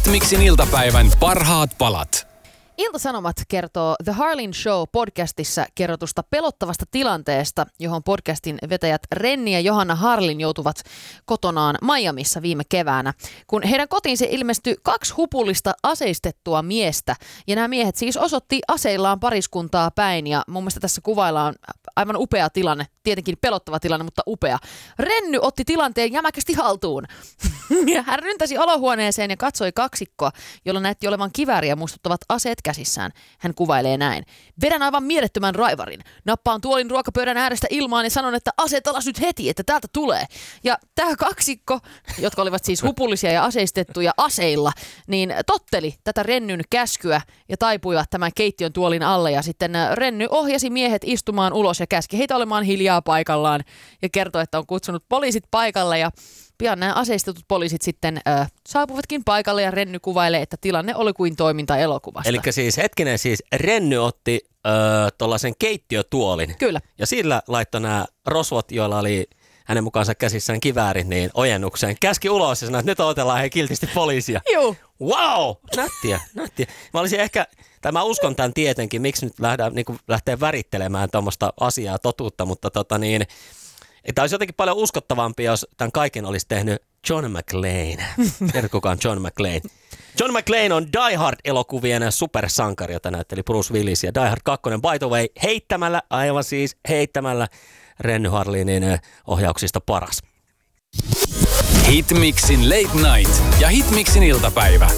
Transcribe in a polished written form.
Hitmixin iltapäivän parhaat palat. Ilta-Sanomat kertoo The Harlin Show podcastissa kerrotusta pelottavasta tilanteesta, johon podcastin vetäjät Renni ja Johanna Harlin joutuvat kotonaan Miamissa viime keväänä, kun heidän kotiinsa ilmestyi 2 hupullista aseistettua miestä. Ja nämä miehet siis osoitti aseillaan pariskuntaa päin, ja mun mielestä tässä kuvaillaan aivan upea tilanne, tietenkin pelottava tilanne, mutta upea. Renny otti tilanteen jämäkästi haltuun. Hän ryntäsi olohuoneeseen ja katsoi kaksikkoa, jolla näytti olevan kivääriä muistuttavat aseet käsissään. Hän kuvailee näin. Vedän aivan mielettömän raivarin. Nappaan tuolin ruokapöydän äärestä ilmaan ja sanon, että aseet alas nyt heti, että täältä tulee. Ja tämä kaksikko, jotka olivat siis hupullisia ja aseistettuja aseilla, niin totteli tätä Rennyn käskyä ja taipuivat tämän keittiön tuolin alle. Ja sitten Renny ohjasi miehet istumaan ulos ja käski heitä olemaan hiljaa paikallaan ja kertoi, että on kutsunut poliisit paikalle ja pian nämä aseistetut poliisit sitten saapuvatkin paikalle ja Renny kuvailee, että tilanne oli kuin toiminta-elokuvasta. Eli siis Renny otti tuollaisen keittiötuolin. Kyllä. Ja sillä laittoi nämä rosvot, joilla oli hänen mukaansa käsissään kiväärit, niin ojennukseen. Käski ulos ja sanoi, että nyt otellaan he kiltisti poliisia. Joo. Wow! Nättiä. Mä olisin ehkä, tai mä uskon tämän tietenkin, miksi nyt lähtee värittelemään tuommoista asiaa, totuutta, mutta tämä olisi jotenkin paljon uskottavampi, jos tämän kaiken olisi tehnyt John McClane. Tiedätkö kuka on John McClane? John McClane on Die Hard-elokuvien supersankari, jota näytteli Bruce Willis. Ja Die Hard 2, by the way, heittämällä Renny Harlinin ohjauksista paras. Hitmixin Late Night ja Hitmixin iltapäivä.